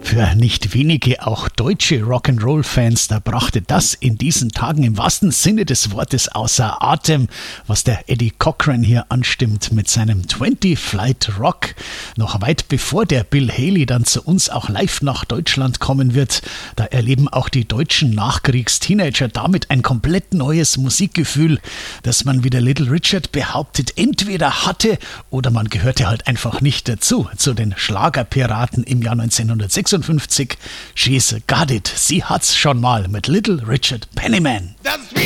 Für nicht wenige, auch deutsche Rock'n'Roll-Fans, da brachte das in diesen Tagen im wahrsten Sinne des Wortes außer Atem, was der Eddie Cochran hier anstimmt mit seinem 20 Flight Rock. Noch weit bevor der Bill Haley dann zu uns auch live nach Deutschland kommen wird, da erleben auch die deutschen Nachkriegsteenager damit ein komplett neues Musikgefühl, das man, wie der Little Richard behauptet, entweder hatte oder man gehörte halt einfach nicht dazu, zu den Schlagerpiraten im Jahr 1956. She's got it. Sie hat's schon mal mit Little Richard Pennyman.